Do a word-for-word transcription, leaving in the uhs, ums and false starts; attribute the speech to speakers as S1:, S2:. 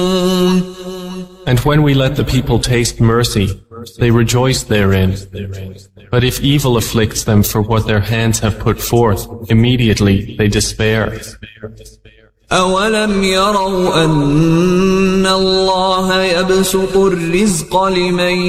S1: And when we let the people taste mercy, they rejoice therein. But if evil afflicts them for what their hands have put forth, immediately they despair.
S2: أَوَلَمْ يَرَوْا أَنَّ اللَّهَ يَبْسُطُ الرِّزْقَ لِمَن